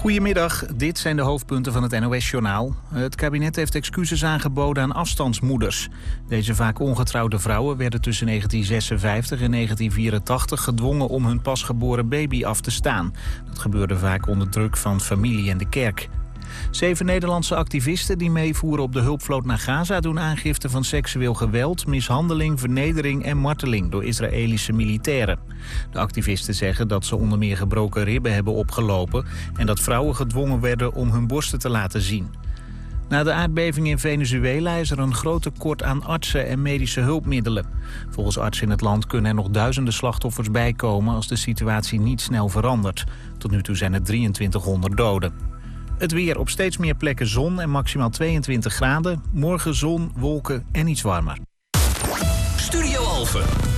Goedemiddag, dit zijn de hoofdpunten van het NOS-journaal. Het kabinet heeft excuses aangeboden aan afstandsmoeders. Deze vaak ongetrouwde vrouwen werden tussen 1956 en 1984 gedwongen om hun pasgeboren baby af te staan. Dat gebeurde vaak onder druk van familie en de kerk. 7 Nederlandse activisten die meevoeren op de hulpvloot naar Gaza doen aangifte van seksueel geweld, mishandeling, vernedering en marteling door Israëlische militairen. De activisten zeggen dat ze onder meer gebroken ribben hebben opgelopen en dat vrouwen gedwongen werden om hun borsten te laten zien. Na de aardbeving in Venezuela is er een groot tekort aan artsen en medische hulpmiddelen. Volgens artsen in het land kunnen er nog duizenden slachtoffers bijkomen als de situatie niet snel verandert. Tot nu toe zijn er 2300 doden. Het weer: op steeds meer plekken zon en maximaal 22 graden. Morgen zon, wolken en iets warmer. Studio Alphen.